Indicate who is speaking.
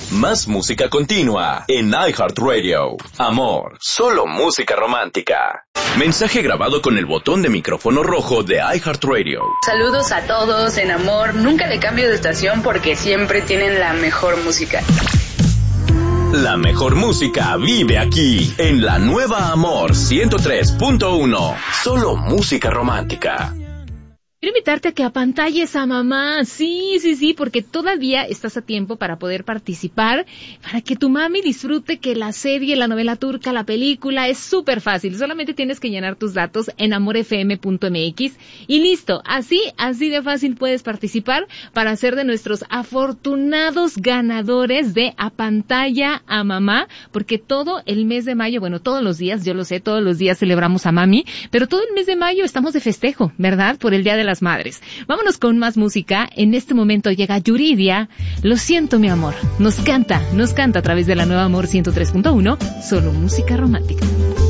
Speaker 1: Más música continua en iHeartRadio. Amor, solo música romántica. Mensaje grabado con el botón de micrófono rojo de iHeartRadio.
Speaker 2: Saludos a todos en Amor. Nunca le cambio de estación porque siempre tienen la mejor música.
Speaker 1: La mejor música vive aquí, en la nueva Amor 103.1. Solo música romántica.
Speaker 3: Quiero invitarte a que apantalles a mamá. Sí, porque todavía estás a tiempo para poder participar, para que tu mami disfrute que la serie, la novela turca, la película, es súper fácil. Solamente tienes que llenar tus datos en amorfm.mx y listo. Así de fácil puedes participar para ser de nuestros afortunados ganadores de Apantalla a Mamá, porque todo el mes de mayo, bueno, todos los días, yo lo sé, todos los días celebramos a mami, pero todo el mes de mayo estamos de festejo, ¿verdad? Por el Día de las Madres. Vámonos con más música. En este momento llega Yuridia. Lo siento, mi amor. Nos canta a través de la nueva Amor 103.1. Solo música romántica.